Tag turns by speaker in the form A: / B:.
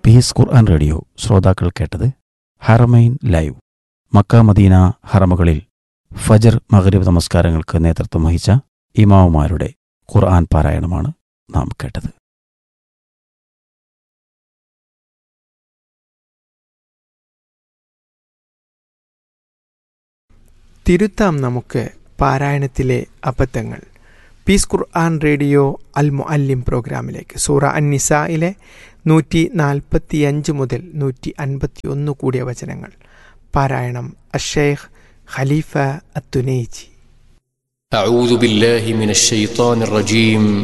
A: Piece ഖുർആൻ radio ശ്രോതാക്കൾ കേട്ടത് Haramain live. Mecca Medina ഹറമുകളിൽ ഫജർ മഗ്രിബ് നമസ്കാരങ്ങൾക്ക് നേതൃത്വം വഹിച്ച ഇമാമുമാരുടെ ഖുർആൻ പാരായണമാണ് നാം കേട്ടത്.
B: തിരുത്താം നമുക്ക് പാരായണത്തിലെ അബദ്ധങ്ങൾ. പീസ് ഖുർആൻ റേഡിയോ അൽ മുഅല്ലിം പ്രോഗ്രാമിലേക്ക് സൂറ അൻ-നിസായിലെ 145 മുതൽ 151 കൂടിയ വചനങ്ങൾ. പാരായണം അഷ്ശൈഖ് ഖലീഫ അത്തുനൈജി.
C: أعوذ بالله من الشيطان الرجيم